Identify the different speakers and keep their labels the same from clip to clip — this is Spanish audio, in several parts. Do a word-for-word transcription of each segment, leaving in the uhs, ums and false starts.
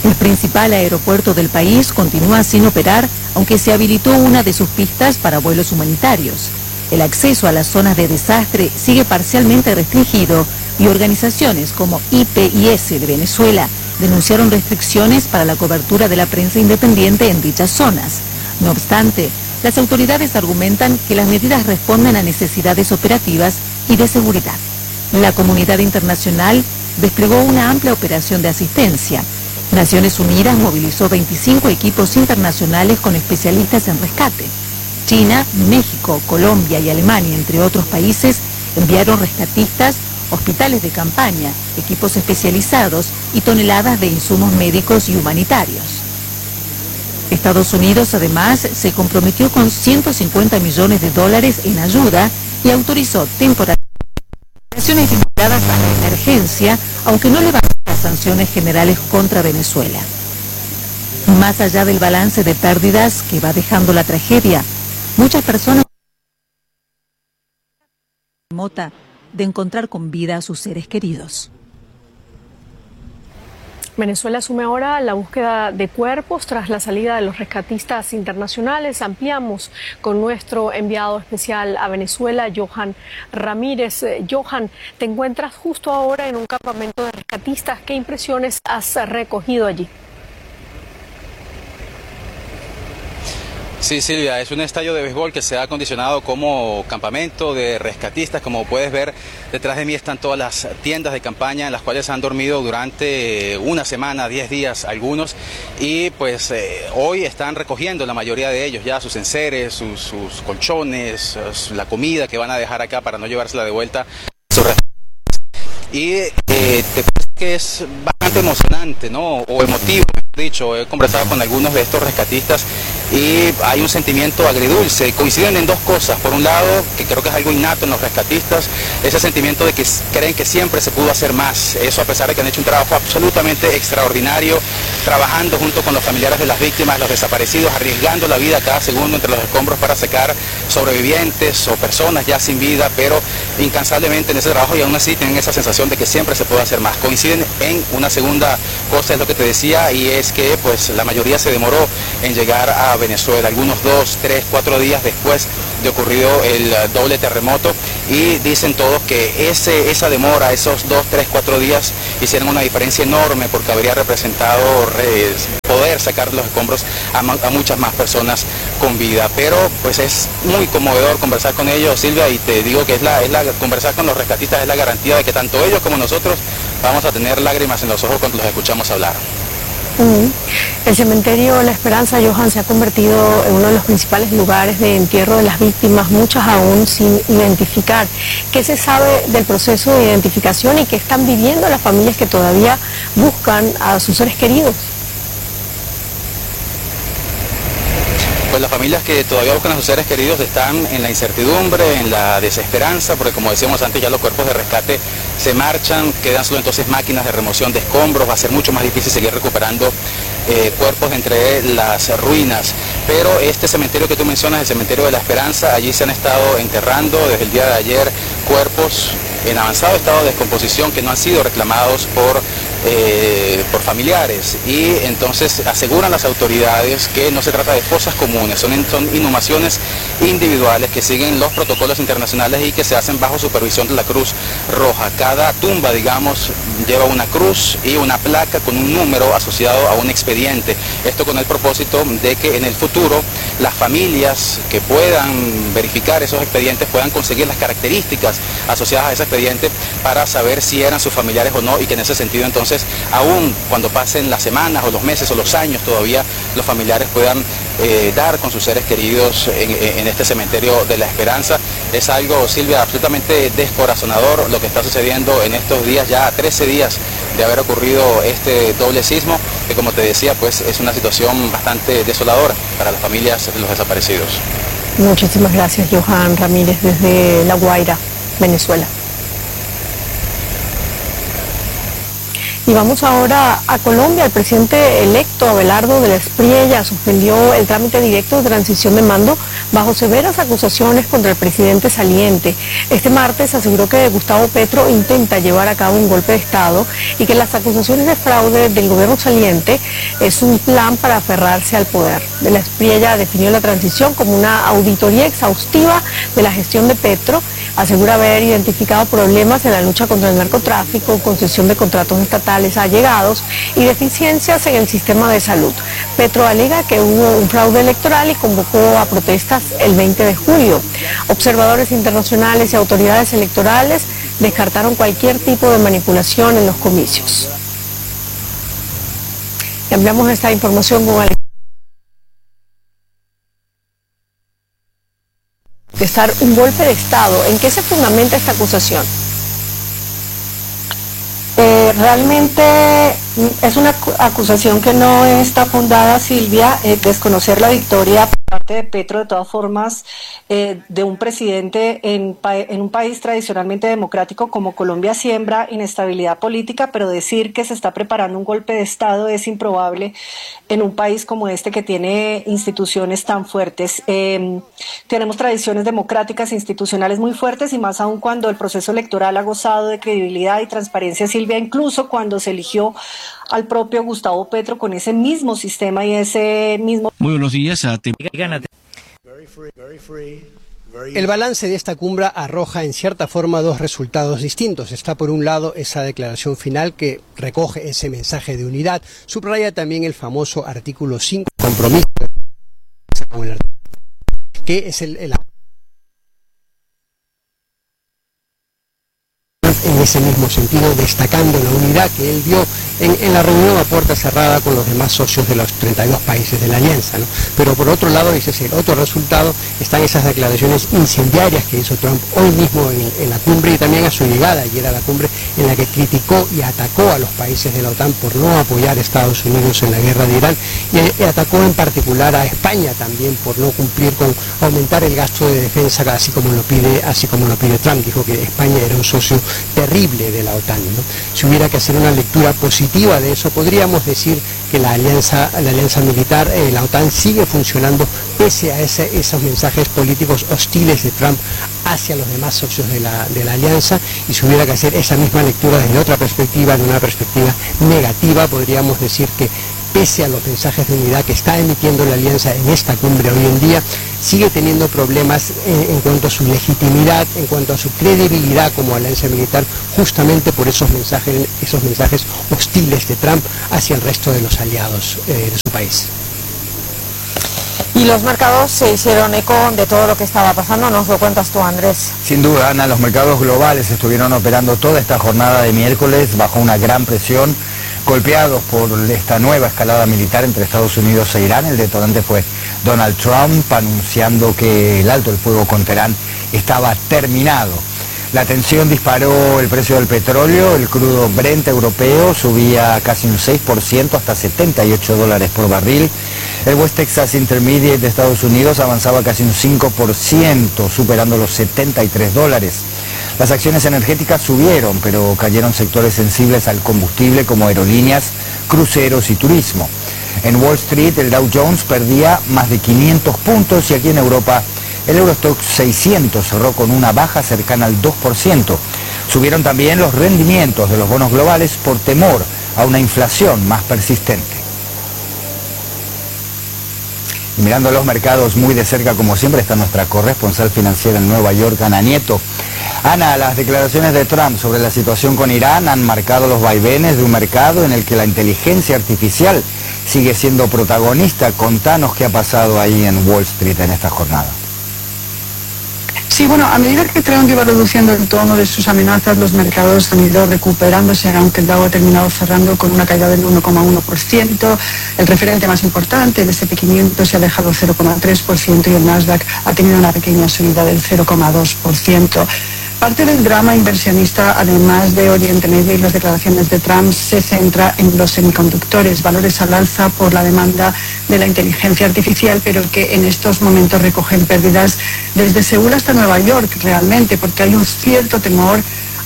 Speaker 1: El principal aeropuerto del país continúa sin operar, aunque se habilitó una de sus pistas para vuelos humanitarios. El acceso a las zonas de desastre sigue parcialmente restringido y organizaciones como I P I S de Venezuela denunciaron restricciones para la cobertura de la prensa independiente en dichas zonas. No obstante, las autoridades argumentan que las medidas responden a necesidades operativas y de seguridad. La comunidad internacional desplegó una amplia operación de asistencia. Naciones Unidas movilizó veinticinco equipos internacionales con especialistas en rescate. China, México, Colombia y Alemania, entre otros países, enviaron rescatistas, hospitales de campaña, equipos especializados y toneladas de insumos médicos y humanitarios. Estados Unidos, además, se comprometió con ciento cincuenta millones de dólares en ayuda y autorizó temporalmente acciones vinculadas a la emergencia, aunque no levantó las sanciones generales contra Venezuela. Más allá del balance de pérdidas que va dejando la tragedia, muchas personas remota de encontrar con vida a sus seres queridos.
Speaker 2: Venezuela asume ahora la búsqueda de cuerpos tras la salida de los rescatistas internacionales. Ampliamos con nuestro enviado especial a Venezuela, Johan Ramírez. Johan, te encuentras justo ahora en un campamento de rescatistas. ¿Qué impresiones has recogido allí?
Speaker 3: Sí, Silvia, es un estadio de béisbol que se ha acondicionado como campamento de rescatistas. Como puedes ver, detrás de mí están todas las tiendas de campaña en las cuales han dormido durante una semana, diez días algunos, y pues eh, hoy están recogiendo la mayoría de ellos ya sus enseres, sus, sus colchones, la comida que van a dejar acá para no llevársela de vuelta. Y eh, te parece que es bastante emocionante, ¿no? O emotivo, mejor dicho. He conversado con algunos de estos rescatistas y hay un sentimiento agridulce. Coinciden en dos cosas. Por un lado, que creo que es algo innato en los rescatistas, ese sentimiento de que creen que siempre se pudo hacer más. Eso a pesar de que han hecho un trabajo absolutamente extraordinario, trabajando junto con los familiares de las víctimas, los desaparecidos, arriesgando la vida cada segundo entre los escombros para sacar sobrevivientes o personas ya sin vida, pero incansablemente en ese trabajo, y aún así tienen esa sensación de que siempre se puede hacer más. Coinciden en una segunda cosa, es lo que te decía, y es que pues la mayoría se demoró en llegar a Venezuela, algunos dos, tres, cuatro días después de ocurrido el doble terremoto, y dicen todos que ese, esa demora, esos dos, tres, cuatro días hicieron una diferencia enorme, porque habría representado re, poder sacar los escombros a, a muchas más personas con vida. Pero pues es muy conmovedor conversar con ellos, Silvia, y te digo que es la, es la conversar con los rescatistas es la garantía de que tanto ellos como nosotros vamos a tener lágrimas en los ojos cuando los escuchamos hablar.
Speaker 2: Mm. El cementerio La Esperanza, Johan, se ha convertido en uno de los principales lugares de entierro de las víctimas, muchas aún sin identificar. ¿Qué se sabe del proceso de identificación y qué están viviendo las familias que todavía buscan a sus seres queridos?
Speaker 3: Pues las familias que todavía buscan a sus seres queridos están en la incertidumbre, en la desesperanza, porque como decíamos antes, ya los cuerpos de rescate se marchan, quedan solo entonces máquinas de remoción de escombros, va a ser mucho más difícil seguir recuperando eh, cuerpos entre las ruinas. Pero este cementerio que tú mencionas, el cementerio de La Esperanza, allí se han estado enterrando desde el día de ayer cuerpos en avanzado estado de descomposición que no han sido reclamados por, eh, por familiares, y entonces aseguran las autoridades que no se trata de fosas comunes, son, son inhumaciones individuales que siguen los protocolos internacionales y que se hacen bajo supervisión de la Cruz Roja. Cada tumba, digamos, lleva una cruz y una placa con un número asociado a un expediente. Esto con el propósito de que en el futuro las familias que puedan verificar esos expedientes puedan conseguir las características asociadas a ese expediente para saber si eran sus familiares o no, y que en ese sentido entonces, aún cuando pasen las semanas o los meses o los años, todavía los familiares puedan eh, dar con sus seres queridos en, en este cementerio de La Esperanza. Es algo, Silvia, absolutamente descorazonador lo que está sucediendo en estos días, ya trece días de haber ocurrido este doble sismo, que como te decía, pues es una situación bastante desoladora para las familias de los desaparecidos.
Speaker 2: Muchísimas gracias, Johan Ramírez, desde La Guaira, Venezuela. Y vamos ahora a Colombia. El presidente electo Abelardo de la Espriella suspendió el trámite directo de transición de mando bajo severas acusaciones contra el presidente saliente. Este martes aseguró que Gustavo Petro intenta llevar a cabo un golpe de Estado y que las acusaciones de fraude del gobierno saliente es un plan para aferrarse al poder. De la Espriella definió la transición como una auditoría exhaustiva de la gestión de Petro. Asegura haber identificado problemas en la lucha contra el narcotráfico, concesión de contratos estatales a allegados y deficiencias en el sistema de salud. Petro alega que hubo un fraude electoral y convocó a protestas el veinte de julio. Observadores internacionales y autoridades electorales descartaron cualquier tipo de manipulación en los comicios. Cambiamos esta información con Alejandro. De estar un golpe de Estado. ¿En qué se fundamenta esta acusación?
Speaker 4: Eh, realmente es una acusación que no está fundada, Silvia. Eh, desconocer la victoria por parte de Petro, de todas formas, eh, de un presidente en, en un país tradicionalmente democrático como Colombia siembra inestabilidad política, pero decir que se está preparando un golpe de Estado es improbable en un país como este que tiene instituciones tan fuertes. Eh, tenemos tradiciones democráticas e institucionales muy fuertes y más aún cuando el proceso electoral ha gozado de credibilidad y transparencia, Silvia, incluso cuando se eligió al propio Gustavo Petro con ese mismo sistema y ese mismo...
Speaker 5: Muy buenos días a ti.
Speaker 6: El balance de esta cumbre arroja en cierta forma dos resultados distintos. Está por un lado esa declaración final que recoge ese mensaje de unidad, subraya también el famoso artículo cinco, compromiso, que es el, el en ese mismo sentido, destacando la unidad que él dio en, en la reunión a puerta cerrada con los demás socios de los treinta y dos países de la alianza, ¿no? Pero por otro lado, ese es el otro resultado, están esas declaraciones incendiarias que hizo Trump hoy mismo en, en la cumbre y también a su llegada ayer a la cumbre, en la que criticó y atacó a los países de la OTAN por no apoyar a Estados Unidos en la guerra de Irán y, y atacó en particular a España también por no cumplir con aumentar el gasto de defensa así como lo pide, así como lo pide Trump. Dijo que España era un socio terrible de la OTAN, ¿no? Si hubiera que hacer una lectura positiva de eso, podríamos decir que la alianza, la alianza militar, eh, la OTAN sigue funcionando pese a ese, esos mensajes políticos hostiles de Trump hacia los demás socios de la, de la alianza, y si hubiera que hacer esa misma lectura desde otra perspectiva, de una perspectiva negativa, podríamos decir que pese a los mensajes de unidad que está emitiendo la alianza en esta cumbre hoy en día, sigue teniendo problemas en, en cuanto a su legitimidad, en cuanto a su credibilidad como alianza militar, justamente por esos mensajes, esos mensajes hostiles de Trump hacia el resto de los aliados eh, de su país.
Speaker 7: Y los mercados se hicieron eco de todo lo que estaba pasando, ¿nos lo cuentas tú, Andrés?
Speaker 8: Sin duda, Ana, los mercados globales estuvieron operando toda esta jornada de miércoles bajo una gran presión, golpeados por esta nueva escalada militar entre Estados Unidos e Irán. El detonante fue Donald Trump anunciando que el alto el fuego con Teherán estaba terminado. La tensión disparó el precio del petróleo, el crudo Brent europeo subía casi un seis por ciento hasta setenta y ocho dólares por barril. El West Texas Intermediate de Estados Unidos avanzaba casi un cinco por ciento, superando los setenta y tres dólares. Las acciones energéticas subieron, pero cayeron sectores sensibles al combustible como aerolíneas, cruceros y turismo. En Wall Street el Dow Jones perdía más de quinientos puntos y aquí en Europa el Eurostoxx seiscientos cerró con una baja cercana al dos por ciento. Subieron también los rendimientos de los bonos globales por temor a una inflación más persistente. Y mirando los mercados muy de cerca, como siempre, está nuestra corresponsal financiera en Nueva York, Ana Nieto. Ana, las declaraciones de Trump sobre la situación con Irán han marcado los vaivenes de un mercado en el que la inteligencia artificial sigue siendo protagonista. Contanos qué ha pasado ahí en Wall Street en esta jornada.
Speaker 9: Sí, bueno, a medida que Trump iba reduciendo el tono de sus amenazas, los mercados han ido recuperándose, aunque el Dow ha terminado cerrando con una caída del uno coma uno por ciento. El referente más importante, el ese and pe quinientos, se ha dejado cero coma tres por ciento y el Nasdaq ha tenido una pequeña subida del cero coma dos por ciento. Parte del drama inversionista, además de Oriente Medio y las declaraciones de Trump, se centra en los semiconductores, valores al alza por la demanda de la inteligencia artificial, pero que en estos momentos recogen pérdidas desde Seúl hasta Nueva York, realmente, porque hay un cierto temor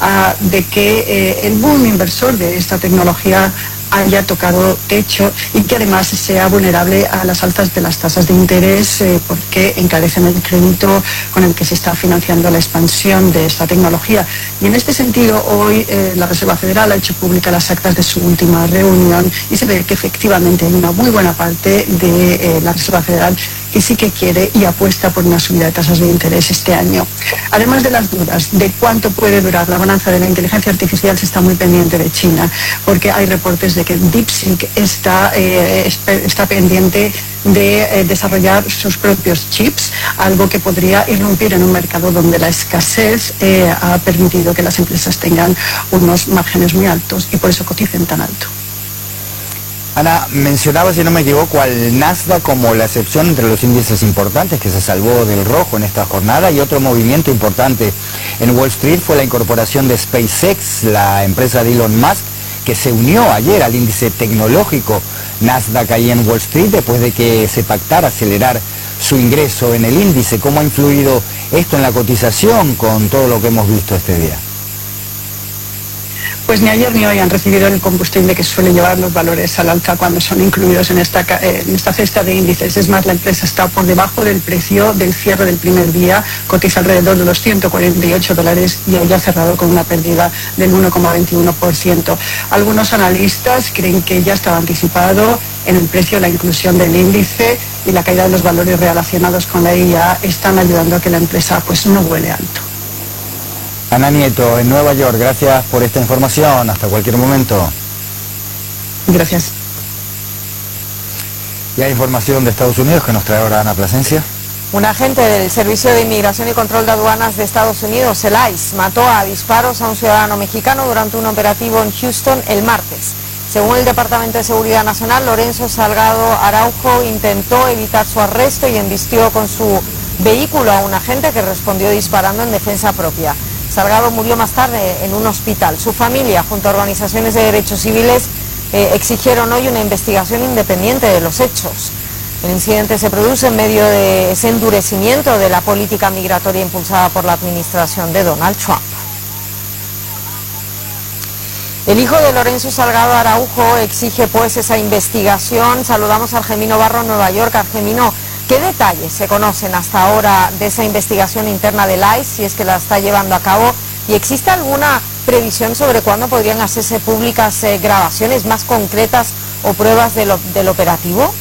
Speaker 9: a, de que eh, el boom inversor de esta tecnología haya tocado techo y que además sea vulnerable a las alzas de las tasas de interés eh, porque encarecen el crédito con el que se está financiando la expansión de esta tecnología. Y en este sentido, hoy eh, la Reserva Federal ha hecho pública las actas de su última reunión y se ve que efectivamente hay una muy buena parte de eh, la Reserva Federal que sí que quiere y apuesta por una subida de tasas de interés este año. Además de las dudas de cuánto puede durar la bonanza de la inteligencia artificial, se está muy pendiente de China, porque hay reportes de que DeepSeek está, eh, está pendiente de eh, desarrollar sus propios chips, algo que podría irrumpir en un mercado donde la escasez eh, ha permitido que las empresas tengan unos márgenes muy altos y por eso coticen tan alto.
Speaker 8: Ana, mencionaba, si no me equivoco, al Nasdaq como la excepción entre los índices importantes que se salvó del rojo en esta jornada, y otro movimiento importante en Wall Street fue la incorporación de SpaceX, la empresa de Elon Musk, que se unió ayer al índice tecnológico Nasdaq ahí en Wall Street después de que se pactara acelerar su ingreso en el índice. ¿Cómo ha influido esto en la cotización con todo lo que hemos visto este día?
Speaker 9: Pues ni ayer ni hoy han recibido el combustible que suele llevar los valores al alza cuando son incluidos en esta, en esta cesta de índices. Es más, la empresa está por debajo del precio del cierre del primer día, cotiza alrededor de los ciento cuarenta y ocho dólares y hoy ha cerrado con una pérdida del uno coma veintiuno por ciento. Algunos analistas creen que ya estaba anticipado en el precio la inclusión del índice y la caída de los valores relacionados con la I A están ayudando a que la empresa pues no vuele alto.
Speaker 8: Ana Nieto, en Nueva York, gracias por esta información. Hasta cualquier momento.
Speaker 9: Gracias.
Speaker 8: Y hay información de Estados Unidos que nos trae ahora Ana Plasencia.
Speaker 7: Un agente del Servicio de Inmigración y Control de Aduanas de Estados Unidos, el ICE, mató a disparos a un ciudadano mexicano durante un operativo en Houston el martes. Según el Departamento de Seguridad Nacional, Lorenzo Salgado Araujo intentó evitar su arresto y embistió con su vehículo a un agente que respondió disparando en defensa propia. Salgado murió más tarde en un hospital. Su familia, junto a organizaciones de derechos civiles, eh, exigieron hoy una investigación independiente de los hechos. El incidente se produce en medio de ese endurecimiento de la política migratoria impulsada por la administración de Donald Trump. El hijo de Lorenzo Salgado Araujo exige pues esa investigación. Saludamos a Argemino Barro en Nueva York. Argemino, ¿qué detalles se conocen hasta ahora de esa investigación interna del ICE, si es que la está llevando a cabo? ¿Y existe alguna previsión sobre cuándo podrían hacerse públicas eh, grabaciones más concretas o pruebas de lo, del operativo?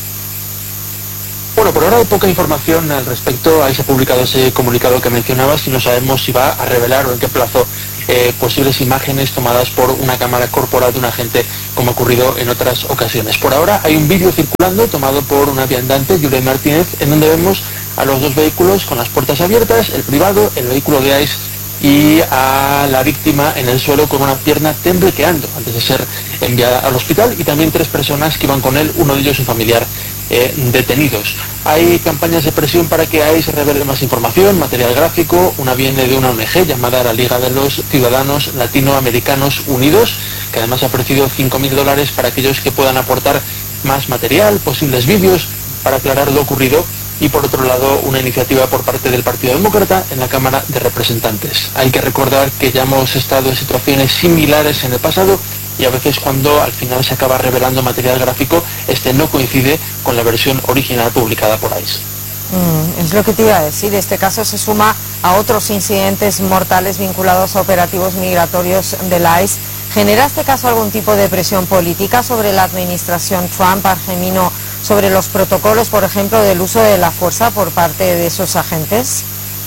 Speaker 5: Bueno, por ahora hay poca información al respecto. Ahí se ha publicado ese comunicado que mencionabas y no sabemos si va a revelar o en qué plazo eh, posibles imágenes tomadas por una cámara corporal de un agente, como ha ocurrido en otras ocasiones. Por ahora hay un vídeo circulando tomado por una viandante, Yulei Martínez, en donde vemos a los dos vehículos con las puertas abiertas, el privado, el vehículo de ICE, y a la víctima en el suelo con una pierna temblequeando antes de ser enviada al hospital, y también tres personas que iban con él, uno de ellos un familiar, eh, detenidos. Hay campañas de presión para que ICE revele más información, material gráfico. Una viene de una O N G llamada la Liga de los Ciudadanos Latinoamericanos Unidos, que además ha ofrecido cinco mil dólares para aquellos que puedan aportar más material, posibles vídeos para aclarar lo ocurrido. Y por otro lado, una iniciativa por parte del Partido Demócrata en la Cámara de Representantes. Hay que recordar que ya hemos estado en situaciones similares en el pasado y a veces cuando al final se acaba revelando material gráfico, este no coincide con la versión original publicada por ICE.
Speaker 7: Mm, es lo que te iba a decir. Este caso se suma a otros incidentes mortales vinculados a operativos migratorios de la ICE. ¿Genera este caso algún tipo de presión política sobre la administración Trump, Argemino, sobre los protocolos, por ejemplo, del uso de la fuerza por parte de esos agentes?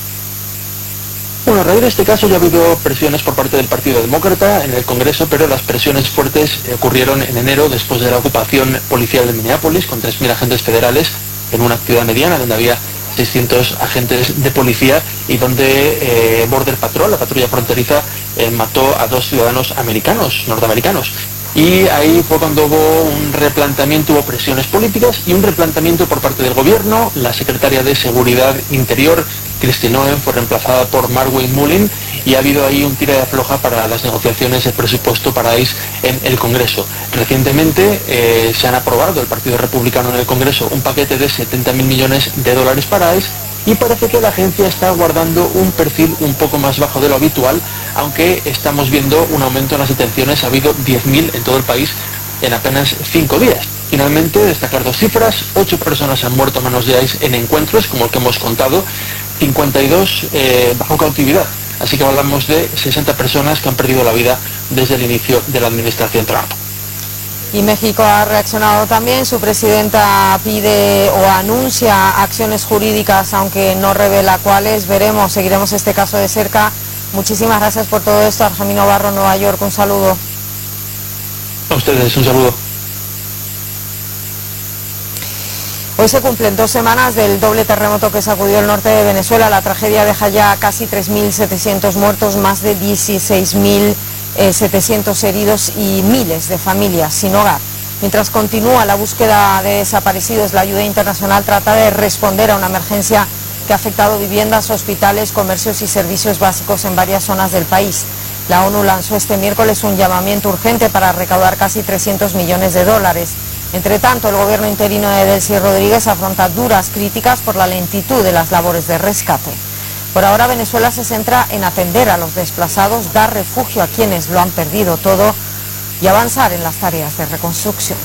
Speaker 5: Bueno, a raíz de este caso ya ha habido presiones por parte del Partido Demócrata en el Congreso, pero las presiones fuertes ocurrieron en enero después de la ocupación policial de Minneapolis con tres mil agentes federales en una ciudad mediana donde había seiscientos agentes de policía y donde eh, Border Patrol, la patrulla fronteriza, eh, mató a dos ciudadanos americanos, norteamericanos. Y ahí fue cuando hubo un replanteamiento, hubo presiones políticas y un replanteamiento por parte del gobierno. La secretaria de Seguridad Interior, Kristi Noem, fue reemplazada por Marwayne Mullin y ha habido ahí un tira de afloja para las negociaciones del presupuesto para ICE en el Congreso. Recientemente eh, se han aprobado el Partido Republicano en el Congreso un paquete de setenta mil millones de dólares para ICE y parece que la agencia está guardando un perfil un poco más bajo de lo habitual, aunque estamos viendo un aumento en las detenciones. Ha habido diez mil en todo el país en apenas cinco días. Finalmente, destacar dos cifras: ocho personas han muerto a manos de ICE en encuentros, como el que hemos contado, cincuenta y dos eh, bajo cautividad. Así que hablamos de sesenta personas que han perdido la vida desde el inicio de la administración Trump.
Speaker 7: Y México ha reaccionado también. Su presidenta pide o anuncia acciones jurídicas, aunque no revela cuáles. Veremos, seguiremos este caso de cerca. Muchísimas gracias por todo esto. Argemino Barro, Nueva York, un saludo.
Speaker 5: A ustedes, un saludo.
Speaker 7: Hoy se cumplen dos semanas del doble terremoto que sacudió el norte de Venezuela. La tragedia deja ya casi tres mil setecientos muertos, más de dieciséis mil setecientos heridos y miles de familias sin hogar. Mientras continúa la búsqueda de desaparecidos, la ayuda internacional trata de responder a una emergencia que ha afectado viviendas, hospitales, comercios y servicios básicos en varias zonas del país. La ONU lanzó este miércoles un llamamiento urgente para recaudar casi trescientos millones de dólares. Entre tanto, el gobierno interino de Delcy Rodríguez afronta duras críticas por la lentitud de las labores de rescate. Por ahora, Venezuela se centra en atender a los desplazados, dar refugio a quienes lo han perdido todo y avanzar en las tareas de reconstrucción.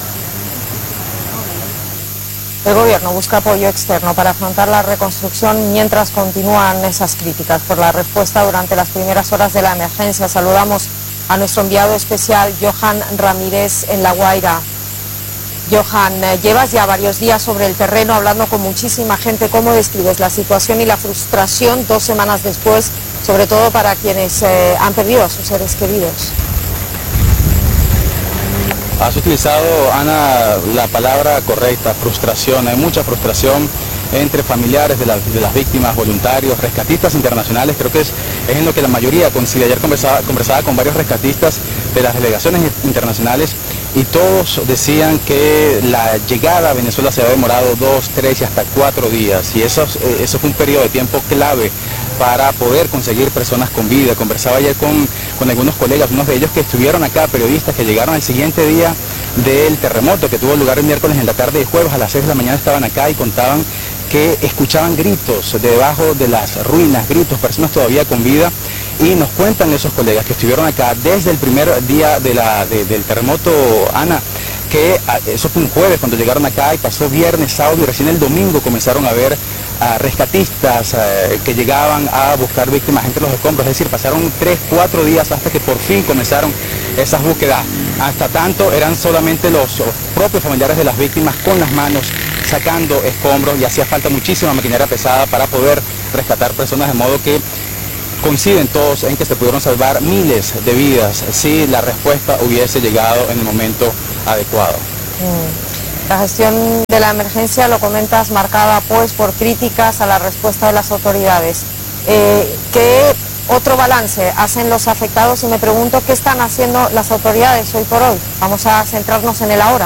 Speaker 7: El gobierno busca apoyo externo para afrontar la reconstrucción mientras continúan esas críticas por la respuesta durante las primeras horas de la emergencia. Saludamos a nuestro enviado especial, Johan Ramírez, en La Guaira. Johan, llevas ya varios días sobre el terreno hablando con muchísima gente. ¿Cómo describes la situación y la frustración dos semanas después, sobre todo para quienes eh, han perdido a sus seres queridos?
Speaker 3: Has utilizado, Ana, la palabra correcta, frustración. Hay mucha frustración entre familiares de, la, de las víctimas, voluntarios, rescatistas internacionales. Creo que es, es en lo que la mayoría coincide. Ayer conversaba, conversaba con varios rescatistas de las delegaciones internacionales y todos decían que la llegada a Venezuela se había demorado dos, tres y hasta cuatro días. Y eso, eso fue un periodo de tiempo clave para poder conseguir personas con vida. Conversaba ayer con, con algunos colegas, unos de ellos que estuvieron acá, periodistas que llegaron al siguiente día del terremoto que tuvo lugar el miércoles en la tarde de jueves a las seis de la mañana, estaban acá y contaban que escuchaban gritos debajo de las ruinas, gritos, personas todavía con vida, y nos cuentan esos colegas que estuvieron acá desde el primer día de la, de, del terremoto, Ana, que eso fue un jueves cuando llegaron acá y pasó viernes, sábado y recién el domingo comenzaron a ver a rescatistas eh, que llegaban a buscar víctimas entre los escombros. Es decir, pasaron tres, cuatro días hasta que por fin comenzaron esas búsquedas. Hasta tanto eran solamente los, los propios familiares de las víctimas con las manos sacando escombros y hacía falta muchísima maquinaria pesada para poder rescatar personas, de modo que coinciden todos en que se pudieron salvar miles de vidas si la respuesta hubiese llegado en el momento adecuado.
Speaker 7: Mm. La gestión de la emergencia, lo comentas, marcada pues por críticas a la respuesta de las autoridades. Eh, ¿Qué otro balance hacen los afectados? Y me pregunto qué están haciendo las autoridades hoy por hoy. Vamos a centrarnos en el ahora.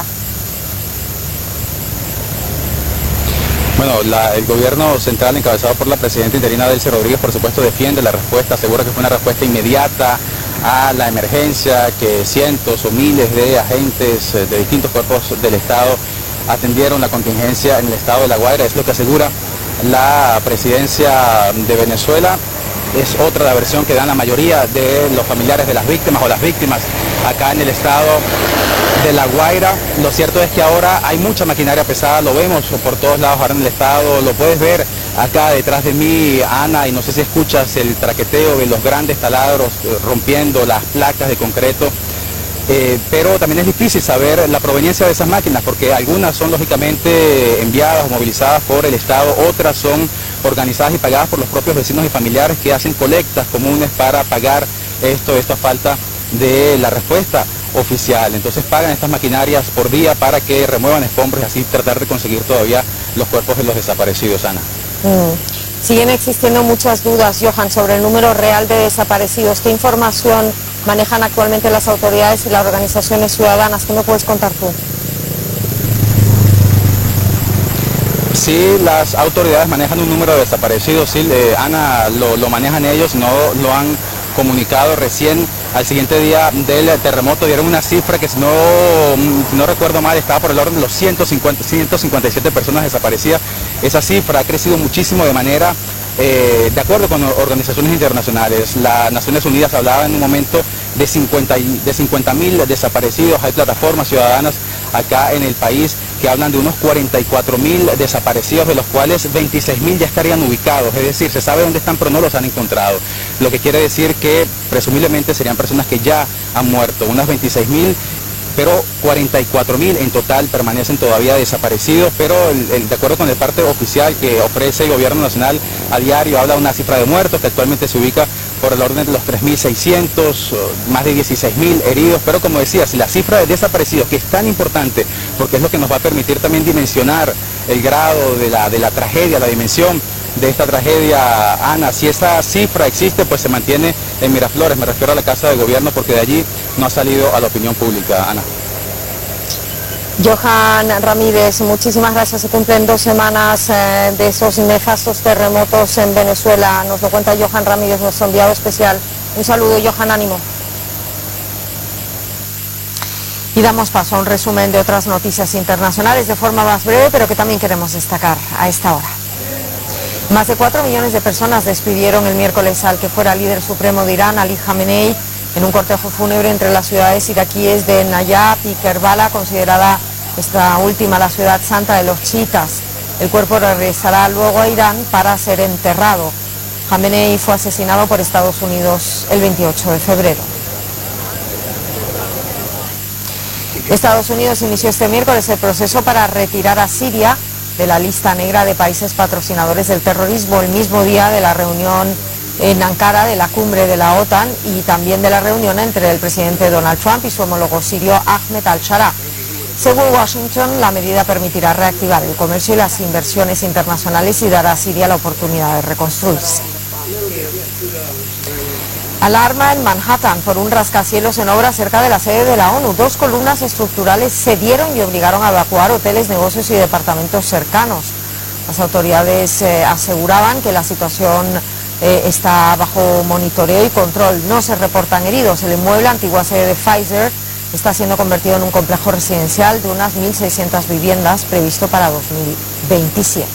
Speaker 3: Bueno, la, el gobierno central encabezado por la presidenta interina Delcy Rodríguez, por supuesto, defiende la respuesta, asegura que fue una respuesta inmediata a la emergencia, que cientos o miles de agentes de distintos cuerpos del Estado atendieron la contingencia en el estado de La Guaira. Es lo que asegura la presidencia de Venezuela. Es otra la versión que dan la mayoría de los familiares de las víctimas o las víctimas acá en el estado de La Guaira. Lo cierto es que ahora hay mucha maquinaria pesada, lo vemos por todos lados ahora en el estado, lo puedes ver acá detrás de mí, Ana, y no sé si escuchas el traqueteo de los grandes taladros rompiendo las placas de concreto. Eh, pero también es difícil saber la proveniencia de esas máquinas, porque algunas son lógicamente enviadas o movilizadas por el Estado, otras son organizadas y pagadas por los propios vecinos y familiares que hacen colectas comunes para pagar esto, esta falta de la respuesta oficial. Entonces pagan estas maquinarias por día para que remuevan escombros y así tratar de conseguir todavía los cuerpos de los desaparecidos, Ana.
Speaker 7: Mm. Siguen existiendo muchas dudas, Johan, sobre el número real de desaparecidos. ¿Qué información manejan actualmente las autoridades y las organizaciones ciudadanas? ¿Qué me puedes contar tú?
Speaker 3: Sí, las autoridades manejan un número de desaparecidos, sí, eh, Ana, lo, lo manejan ellos, no lo han comunicado recién al siguiente día del terremoto, dieron una cifra que si no, si no recuerdo mal estaba por el orden de los ciento cincuenta, ciento cincuenta y siete personas desaparecidas. Esa cifra ha crecido muchísimo de manera, eh, de acuerdo con organizaciones internacionales. Las Naciones Unidas hablaba en un momento de cincuenta mil desaparecidos. Hay plataformas ciudadanas acá en el país que hablan de unos cuarenta y cuatro mil desaparecidos, de los cuales veintiséis mil ya estarían ubicados, es decir, se sabe dónde están pero no los han encontrado, lo que quiere decir que presumiblemente serían personas que ya han muerto, unas veintiséis mil, pero cuarenta y cuatro mil en total permanecen todavía desaparecidos, pero el, el, de acuerdo con el parte oficial que ofrece el gobierno nacional a diario, habla de una cifra de muertos que actualmente se ubica por el orden de los tres mil seiscientos, más de dieciséis mil heridos, pero como decía, si la cifra de desaparecidos, que es tan importante, porque es lo que nos va a permitir también dimensionar el grado de la, de la tragedia, la dimensión de esta tragedia, Ana, si esa cifra existe, pues se mantiene en Miraflores, me refiero a la Casa de Gobierno, porque de allí no ha salido a la opinión pública, Ana.
Speaker 7: Johan Ramírez, muchísimas gracias. Se cumplen dos semanas eh, de esos nefastos terremotos en Venezuela. Nos lo cuenta Johan Ramírez, nuestro enviado especial. Un saludo, Johan, ánimo. Y damos paso a un resumen de otras noticias internacionales de forma más breve, pero que también queremos destacar a esta hora. Más de cuatro millones de personas despidieron el miércoles al que fuera líder supremo de Irán, Ali Khamenei, en un cortejo fúnebre entre las ciudades iraquíes de Nayab y Kerbala, considerada esta última la ciudad santa de los chiitas. El cuerpo regresará luego a Irán para ser enterrado. Khamenei fue asesinado por Estados Unidos el veintiocho de febrero. Estados Unidos inició este miércoles el proceso para retirar a Siria de la lista negra de países patrocinadores del terrorismo, el mismo día de la reunión en Ankara de la cumbre de la OTAN y también de la reunión entre el presidente Donald Trump y su homólogo sirio Ahmed al-Shara. Según Washington, la medida permitirá reactivar el comercio y las inversiones internacionales y dará a Siria la oportunidad de reconstruirse. Alarma en Manhattan por un rascacielos en obra cerca de la sede de la ONU. Dos columnas estructurales cedieron y obligaron a evacuar hoteles, negocios y departamentos cercanos. Las autoridades eh, aseguraban que la situación eh, está bajo monitoreo y control. No se reportan heridos. El inmueble, antigua sede de Pfizer, está siendo convertido en un complejo residencial de unas mil seiscientas viviendas previsto para dos mil veintisiete.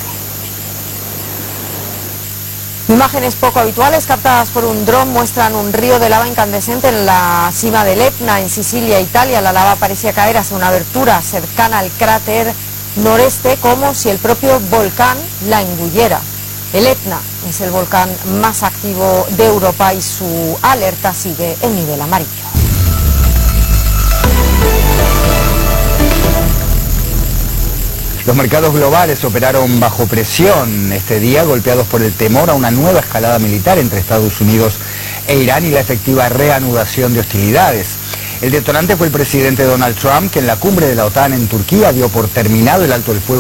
Speaker 7: Imágenes poco habituales captadas por un dron muestran un río de lava incandescente en la cima del Etna, en Sicilia, Italia. La lava parecía caer hacia una abertura cercana al cráter noreste, como si el propio volcán la engullera. El Etna es el volcán más activo de Europa y su alerta sigue en nivel amarillo.
Speaker 8: Los mercados globales operaron bajo presión este día, golpeados por el temor a una nueva escalada militar entre Estados Unidos e Irán y la efectiva reanudación de hostilidades. El detonante fue el presidente Donald Trump, que en la cumbre de la OTAN en Turquía dio por terminado el alto el fuego